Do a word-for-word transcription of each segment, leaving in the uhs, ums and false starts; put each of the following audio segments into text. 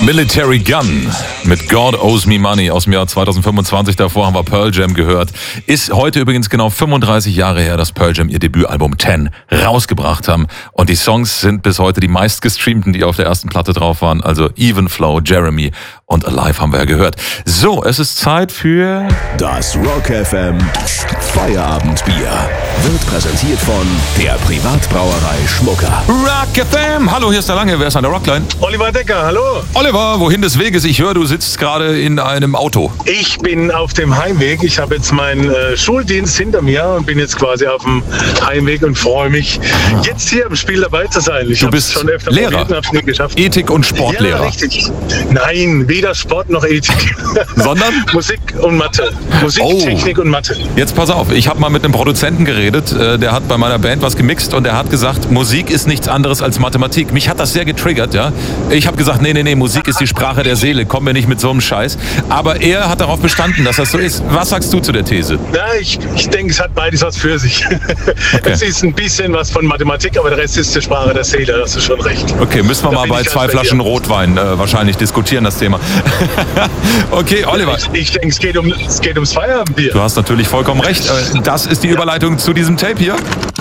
Military Gun mit God Owes Me Money aus dem Jahr zweitausendfünfundzwanzig. Davor haben wir Pearl Jam gehört. Ist heute übrigens genau fünfunddreißig Jahre her, dass Pearl Jam ihr Debütalbum Ten rausgebracht haben. Und die Songs sind bis heute die meistgestreamten, die auf der ersten Platte drauf waren. Also Even Flow, Jeremy und Alive haben wir ja gehört. So, es ist Zeit für... Das Rock F M Feierabendbier wird präsentiert von der Privatbrauerei Schmucker. Rock F M! Hallo, hier ist der Lange. Wer ist an der Rockline? Oliver Decker, hallo. Oliver, wohin des Weges? Ich höre, du sitzt gerade in einem Auto. Ich bin auf dem Heimweg. Ich habe jetzt meinen äh, Schuldienst hinter mir und bin jetzt quasi auf dem Heimweg und freue mich, jetzt hier im Spiel dabei zu sein. Ich Du bist schon öfter Lehrer, probiert und hab's nie geschafft. Ethik- und Sportlehrer. Ja, richtig. Nein, weder Sport noch Ethik. Sondern? Musik und Mathe. Musik, Oh. Technik und Mathe. Jetzt pass auf, ich habe mal mit einem Produzenten geredet, äh, der hat bei meiner Band was gemixt und der hat gesagt, Musik ist nichts anderes als Mathematik. Mich hat das sehr getriggert, ja. Ich habe gesagt, nee, nee, nee, Musik ist die Sprache der Seele, komm mir nicht mit so einem Scheiß. Aber er hat darauf bestanden, dass das so ist. Was sagst du zu der These? Ja, ich, ich denke, es hat beides was für sich. Okay. Es ist ein bisschen was von Mathematik, aber der Rest ist die Sprache der Seele, das ist schon recht. Okay, müssen wir Da mal bin bei ich zwei ganz bei Flaschen dir. Rotwein äh, wahrscheinlich diskutieren, das Thema. Okay, Oliver, Ich, ich denke, es geht, um, es geht ums Feierabendbier. du hast natürlich vollkommen recht. Äh, Das ist die Überleitung zu diesem Tape hier.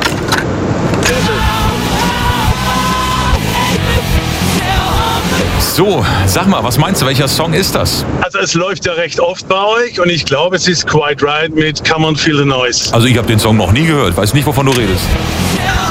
So, sag mal, was meinst du, welcher Song ist das? Also es läuft ja recht oft bei euch und ich glaube, es ist Quite Right mit Come on Feel the Noise. Also ich habe den Song noch nie gehört, weiß nicht, wovon du redest.